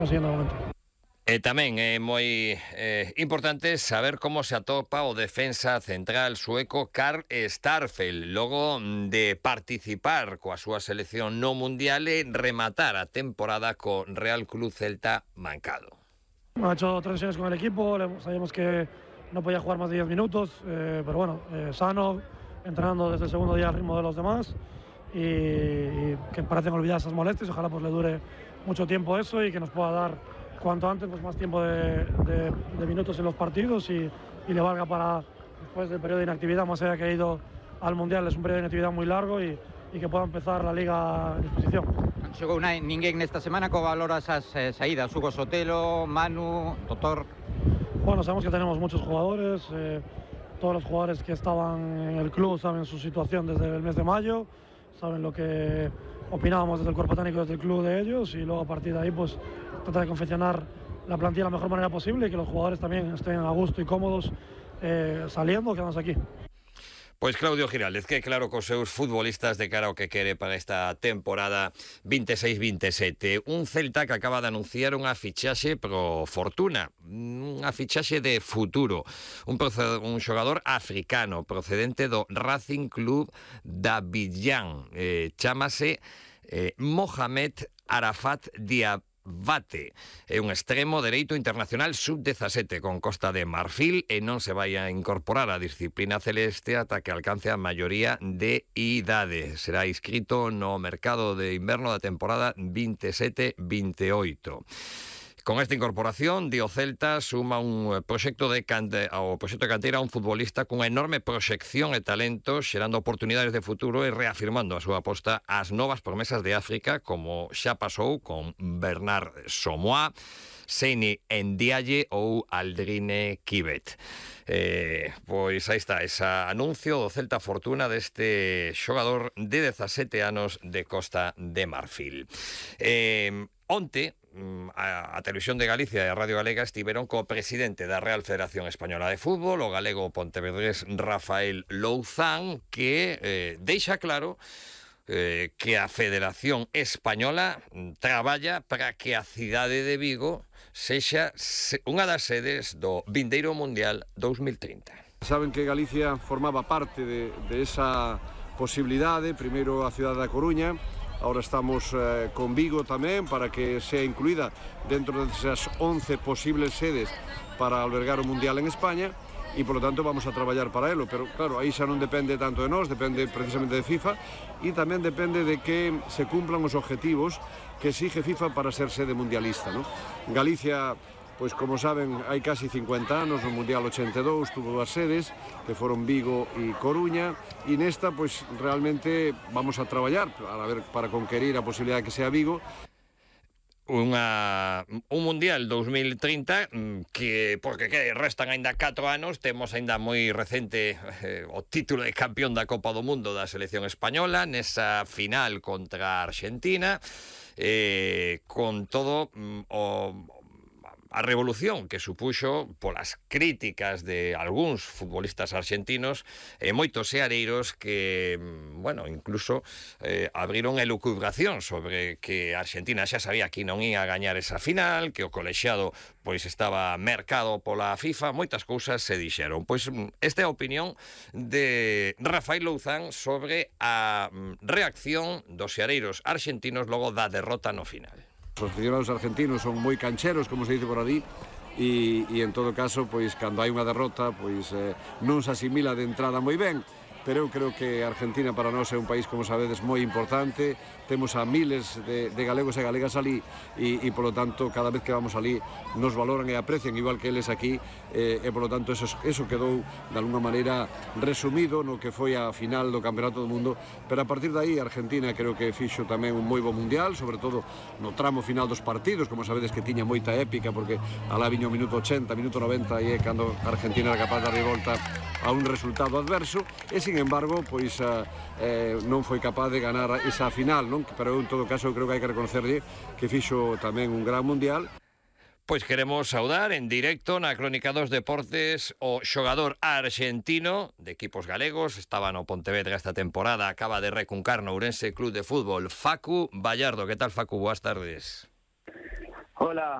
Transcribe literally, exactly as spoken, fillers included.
Así en el momento. E tamén é moi eh, importante saber como se atopa o defensa central sueco Carl Starfelt logo de participar coa súa selección no Mundial e rematar a temporada co Real Club Celta mancado. Ha hecho tres sesiones con el equipo, sabíamos que no podía jugar más de diez minutos, eh, pero bueno, eh, sano, entrenando desde el segundo día al ritmo de los demás y, y que parecen olvidar esas molestias, ojalá pues le dure mucho tiempo eso y que nos pueda dar cuanto antes pues más tiempo de, de, de minutos en los partidos y, y le valga para después del periodo de inactividad, más allá que ha ido al Mundial, es un periodo de inactividad muy largo y, y que pueda empezar la Liga en disposición. Non xogou ninguén nesta semana, como valoras as eh, saídas? Hugo Sotelo, Manu, Doctor? Bueno, sabemos que tenemos muchos jugadores, eh, todos los jugadores que estaban en el club saben su situación desde el mes de mayo, saben lo que opinábamos desde el cuerpo técnico, desde el club de ellos y luego a partir de ahí pues tratar de confeccionar la plantilla de la mejor manera posible y que los jugadores también estén a gusto y cómodos eh, saliendo, quedándose aquí. Pois Claudio Giraldez, que claro cos seus futbolistas de cara ao que quere para esta temporada veintiséis veintisiete. Un Celta que acaba de anunciar unha fichaxe pro Fortuna, unha fichaxe de futuro. Un, un xogador africano procedente do Racing Club d'Abidjan. Eh, chámase eh, Mohamed Arafat Diab. Bate é un extremo dereito internacional sub dezasete con Costa de Marfil e non se vai a incorporar á disciplina celeste ata que alcance a maioría de idade. Será inscrito no mercado de inverno da temporada veintisiete veintiocho. Con esta incorporación, Dio Celta suma un proxecto de cante, ao proxecto de canteira a un futbolista cunha enorme proxección e talento, xerando oportunidades de futuro e reafirmando a súa aposta ás novas promesas de África, como xa pasou con Bernard Somoa, Seyni Ndiaye ou Aldrine Kibet. Eh, pois aí está, ese anuncio do Celta Fortuna deste xogador de dezasete anos de Costa de Marfil. Eh, onte, a, a Televisión de Galicia e a Radio Galega estiveron co presidente da Real Federación Española de Fútbol, o galego pontevedrés Rafael Louzán, que eh, deixa claro eh, que a Federación Española traballa para que a cidade de Vigo sexa unha das sedes do vindeiro Mundial dos mil trinta. Saben que Galicia formaba parte de, de esa posibilidade, primeiro a cidade da Coruña. Ahora estamos eh, con Vigo tamén para que sea incluída dentro desas once posibles sedes para albergar o Mundial en España e, polo tanto, vamos a traballar para elo. Pero, claro, aí xa non depende tanto de nós, depende precisamente de FIFA e tamén depende de que se cumplan os objetivos que exige FIFA para ser sede mundialista, ¿no? Galicia, pois como saben, hai casi cincuenta anos, no Mundial ochenta e dous tuvo dúas sedes, que foron Vigo e Coruña, e nesta, pois, realmente vamos a traballar para, ver, para conquerir a posibilidade de que sea Vigo. Unha, un Mundial dos mil trinta que, porque que restan aínda catro anos, temos aínda moi recente eh, o título de campeón da Copa do Mundo da selección española nesa final contra Argentina, eh, con todo mm, o a revolución que supuxo polas críticas de algúns futbolistas argentinos e moitos seareiros que, bueno, incluso eh, abriron elucubración sobre que Argentina xa sabía que non ia a gañar esa final, que o colexiado pois estaba mercado pola FIFA, moitas cousas se dixeron. Pois esta é a opinión de Rafael Louzán sobre a reacción dos seareiros argentinos logo da derrota no final. Os aficionados argentinos son moi cancheros, como se dice por ali, e, e en todo caso, pois, cando hai unha derrota, pois, eh, non se asimila de entrada moi ben, pero eu creo que Argentina para nós é un país, como sabedes, moi importante. Temos a miles de, de galegos e galegas ali e, e, polo tanto, cada vez que vamos ali nos valoran e aprecian igual que eles aquí eh, e, polo tanto, eso, eso quedou de alguna maneira resumido no que foi a final do Campeonato do Mundo, pero a partir de aí Argentina creo que fixo tamén un moi bo mundial, sobre todo no tramo final dos partidos, como sabedes que tiña moita épica, porque alá viño o minuto ochenta, minuto noventa e é cando Argentina era capaz de dar volta a un resultado adverso e, sin embargo, pois eh, non foi capaz de ganar esa final, non? Pero en todo caso creo que hai que reconocerlle que fixo tamén un gran mundial. Pois queremos saudar en directo na Crónica dos Deportes o xogador argentino de equipos galegos, estaba no Pontevedra esta temporada, acaba de recuncar no Ourense Club de Fútbol, Facu Vallardo. Que tal, Facu? Boas tardes. Hola.